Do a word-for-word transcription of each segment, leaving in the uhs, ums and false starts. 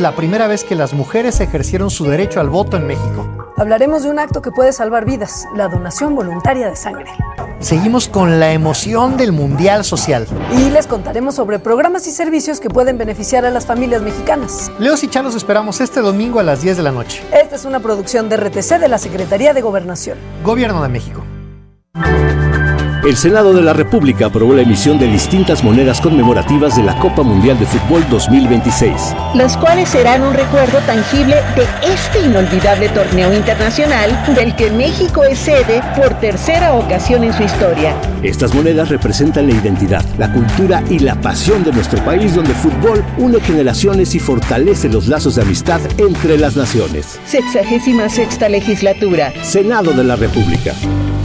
la primera vez que las mujeres ejercieron su derecho al voto en México. Hablaremos de un acto que puede salvar vidas, la donación voluntaria de sangre. Seguimos con la emoción del Mundial Social. Y les contaremos sobre programas y servicios que pueden beneficiar a las familias mexicanas. Leos y Chá los esperamos este domingo a las diez de la noche. Esta es una producción de R T C de la Secretaría de Gobernación. Gobierno de México. El Senado de la República aprobó la emisión de distintas monedas conmemorativas de la Copa Mundial de Fútbol dos mil veintiséis. Las cuales serán un recuerdo tangible de este inolvidable torneo internacional del que México es sede por tercera ocasión en su historia. Estas monedas representan la identidad, la cultura y la pasión de nuestro país, donde el fútbol une generaciones y fortalece los lazos de amistad entre las naciones. Sexagésima sexta legislatura. Senado de la República.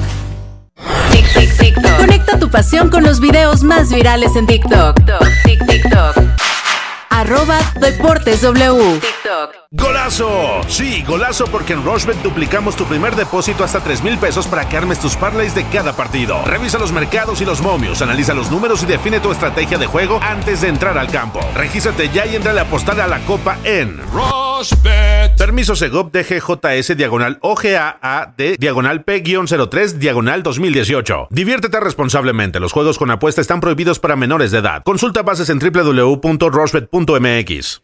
Conecta tu pasión con los videos más virales en TikTok. TikTok. Arroba Deportes W. TikTok. ¡Golazo! Sí, golazo, porque en Rushbet duplicamos tu primer depósito hasta tres mil pesos para que armes tus parlays de cada partido. Revisa los mercados y los momios, analiza los números y define tu estrategia de juego antes de entrar al campo. Regístrate ya y entra a apostar a la copa en Rushbet. Permiso Segov D G J S diagonal O G A A D diagonal P cero tres diagonal dos mil dieciocho. Diviértete responsablemente. Los juegos con apuesta están prohibidos para menores de edad. Consulta bases en doble u doble u doble u punto rushbet punto m x.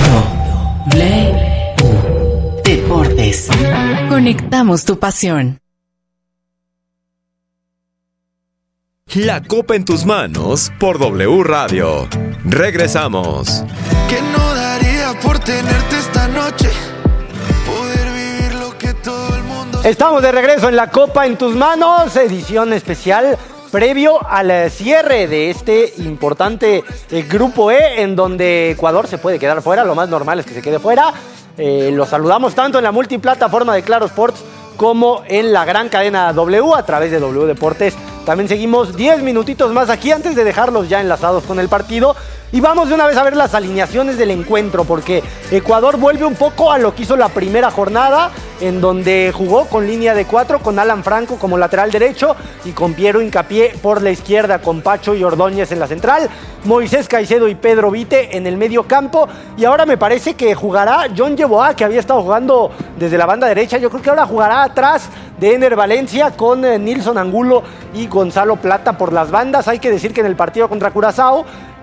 W Deportes. Conectamos tu pasión. La Copa en tus manos por W Radio. Regresamos. ¿Qué no daría por tenerte esta noche? Poder vivir lo que todo el mundo... Estamos de regreso en La Copa en tus manos, edición especial previo al cierre de este importante eh, Grupo E, en donde Ecuador se puede quedar fuera. Lo más normal es que se quede fuera. Eh, los saludamos tanto en la multiplataforma de Claro Sports como en la gran cadena W a través de W Deportes. También seguimos diez minutitos más aquí antes de dejarlos ya enlazados con el partido. Y vamos de una vez a ver las alineaciones del encuentro, porque Ecuador vuelve un poco a lo que hizo la primera jornada, en donde jugó con línea de cuatro, con Alan Franco como lateral derecho y con Piero Hincapié por la izquierda, con Pacho y Ordóñez en la central, Moisés Caicedo y Pedro Vite en el medio campo. Y ahora me parece que jugará John Yeboah, que había estado jugando desde la banda derecha. Yo creo que ahora jugará atrás de Ener Valencia con eh, Nilson Angulo y Gonzalo Plata por las bandas. Hay que decir que en el partido contra Curazao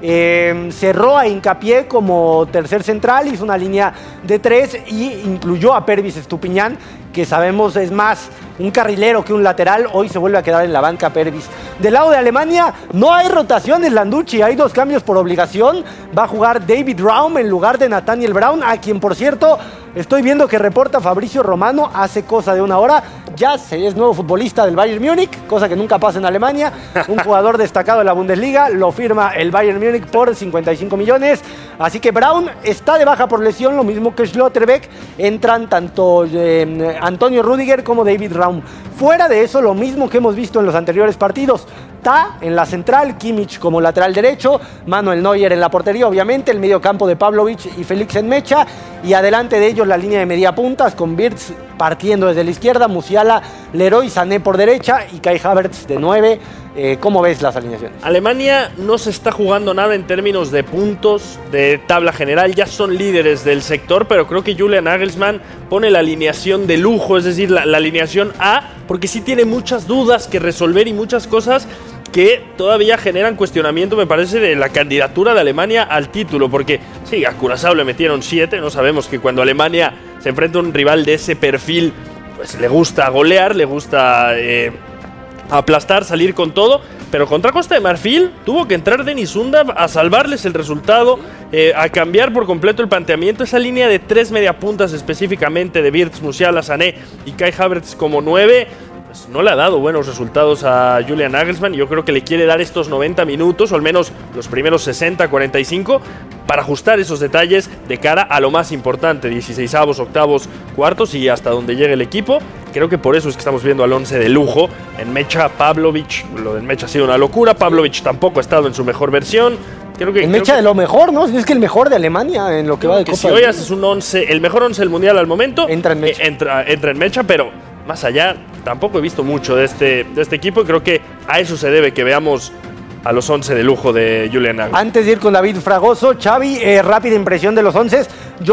Eh, cerró a Hincapié como tercer central, hizo una línea de tres y incluyó a Pervis Estupiñán, que sabemos es más un carrilero que un lateral. Hoy se vuelve a quedar en la banca Pervis. Del lado de Alemania no hay rotaciones, Landucci, hay dos cambios por obligación. Va a jugar David Raum en lugar de Nathaniel Brown, a quien por cierto estoy viendo que reporta Fabricio Romano hace cosa de una hora. Ya se es nuevo futbolista del Bayern Múnich, cosa que nunca pasa en Alemania. Un jugador destacado de la Bundesliga, lo firma el Bayern Múnich por cincuenta y cinco millones. Así que Brown está de baja por lesión, lo mismo que Schlotterbeck. Entran tanto eh, Antonio Rüdiger como David Raum. Fuera de eso, lo mismo que hemos visto en los anteriores partidos. Ta en la central, Kimmich como lateral derecho, Manuel Neuer en la portería, obviamente, el medio campo de Pavlovic y Félix Enmecha, y adelante de ellos la línea de media puntas con Wirtz partiendo desde la izquierda, Musiala, Leroy Sané por derecha y Kai Havertz de nueve. Eh, ¿Cómo ves las alineaciones? Alemania no se está jugando nada en términos de puntos, de tabla general, ya son líderes del sector, pero creo que Julian Nagelsmann pone la alineación de lujo, es decir, la, la alineación A, porque sí tiene muchas dudas que resolver y muchas cosas que todavía generan cuestionamiento, me parece, de la candidatura de Alemania al título, porque sí, a Curazao le metieron siete, no sabemos que cuando Alemania se enfrenta a un rival de ese perfil, pues le gusta golear, le gusta eh, aplastar, salir con todo, pero contra Costa de Marfil tuvo que entrar Denis Undav a salvarles el resultado, eh, a cambiar por completo el planteamiento, esa línea de tres mediapuntas específicamente de Wirtz, Musiala, Sané y Kai Havertz como nueve, pues no le ha dado buenos resultados a Julian Nagelsmann. Yo creo que le quiere dar estos noventa minutos, o al menos los primeros sesenta, cuarenta y cinco, para ajustar esos detalles de cara a lo más importante, dieciseisavos, octavos, cuartos y hasta donde llegue el equipo. Creo que por eso es que estamos viendo al once de lujo. En Mecha, Pavlovic, lo de Mecha ha sido una locura, Pavlovic tampoco ha estado en su mejor versión. Creo que, el Mecha creo que... de lo mejor, ¿no? Es que el mejor de Alemania en lo que creo va de que Copa. Si hoy haces un once, el mejor once del mundial al momento, entra en Mecha. Eh, entra, entra en Mecha, pero más allá, tampoco he visto mucho de este, de este equipo y creo que a eso se debe que veamos a los once de lujo de Julian Nagelsmann. Antes de ir con David Fragoso, Xavi, eh, rápida impresión de los once. Yo